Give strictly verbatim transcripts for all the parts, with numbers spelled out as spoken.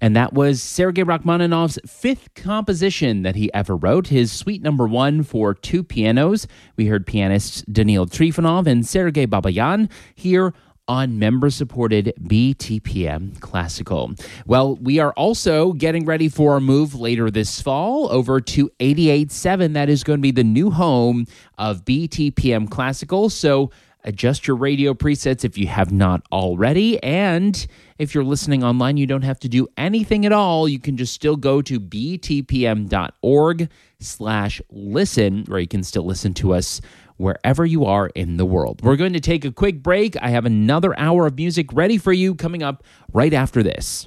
And that was Sergei Rachmaninoff's fifth composition that he ever wrote, his Suite Number One for two pianos. We heard pianists Daniil Trifonov and Sergei Babayan here on member-supported B T P M Classical. Well, we are also getting ready for a move later this fall over to eighty-eight point seven. That is going to be the new home of B T P M Classical. So adjust your radio presets if you have not already. And if you're listening online, you don't have to do anything at all. You can just still go to btpm.org slash listen, where you can still listen to us wherever you are in the world. We're going to take a quick break. I have another hour of music ready for you coming up right after this.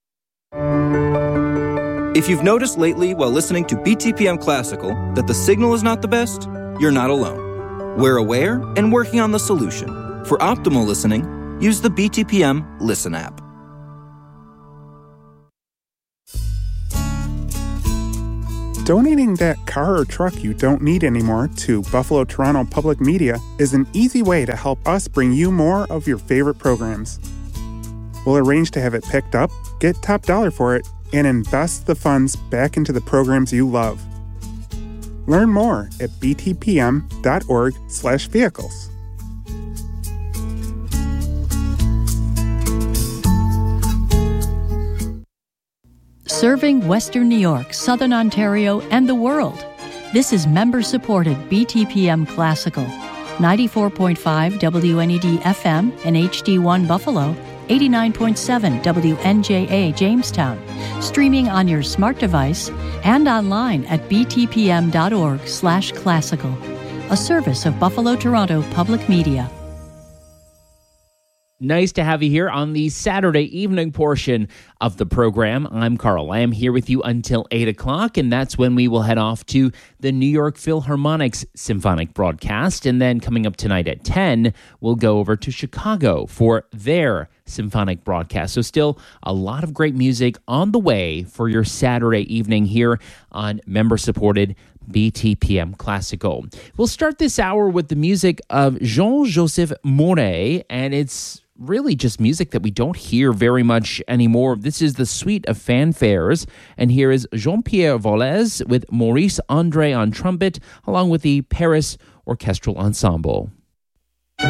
If you've noticed lately while listening to B T P M Classical that the signal is not the best, you're not alone. We're aware and working on the solution. For optimal listening, use the B T P M Listen app. Donating that car or truck you don't need anymore to Buffalo Toronto Public Media is an easy way to help us bring you more of your favorite programs. We'll arrange to have it picked up, get top dollar for it, and invest the funds back into the programs you love. Learn more at btpm.org slash vehicles. Serving Western New York, Southern Ontario, and the world. This is member-supported B T P M Classical, ninety-four point five W N E D F M and H D one Buffalo, eighty-nine point seven W N J A Jamestown, streaming on your smart device and online at btpm.org slash classical, a service of Buffalo Toronto Public Media. Nice to have you here on the Saturday evening portion of the program. I'm Carl. I am here with you until eight o'clock, and that's when we will head off to the New York Philharmonic's symphonic broadcast. And then coming up tonight at ten, we'll go over to Chicago for their symphonic broadcast. So still a lot of great music on the way for your Saturday evening here on member-supported B T P M Classical. We'll start this hour with the music of Jean-Joseph Mouret, and it's really just music that we don't hear very much anymore. This is the Suite of Fanfares, and here is Jean-Pierre Volez with Maurice André on trumpet, along with the Paris Orchestral Ensemble.